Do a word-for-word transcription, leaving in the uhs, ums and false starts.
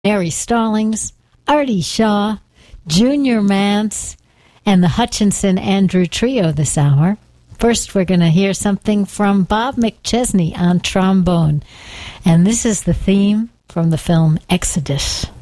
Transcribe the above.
Mary Stallings, Artie Shaw, Junior Mance, and the Hutchinson Andrew Trio this hour. First, we're going to hear something from Bob McChesney on trombone. And this is the theme from the film Exodus.